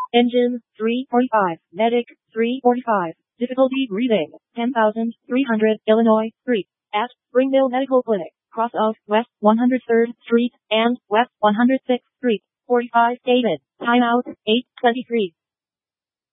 Engine, 345. Medic, 345. Difficulty breathing, 10,300 Illinois Street. At Springville Medical Clinic, cross of West 103rd Street and West 106th Street. 45 stated. Timeout, 8:23.